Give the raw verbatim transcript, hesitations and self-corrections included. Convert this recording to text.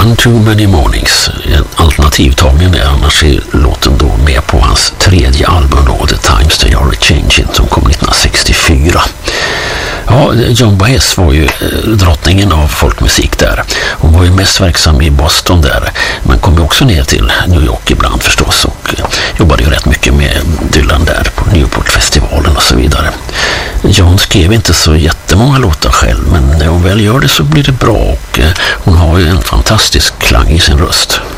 One Too Many Mornings, en alternativtagning där, annars är låten då med på hans tredje album då, The Times They Are Changing, som kom nittonhundrasextiofyra. Ja, Joan Baez var ju eh, drottningen av folkmusik där. Hon var ju mest verksam i Boston där, men kom ju också ner till New York ibland förstås, och eh, jobbade ju rätt mycket med Dylan där på Newport-festivalen och så vidare. Joan skrev inte så jättemånga låtar själv, men när hon väl gör det så blir det bra, och eh, hon har ju en fantastisk klang i sin röst.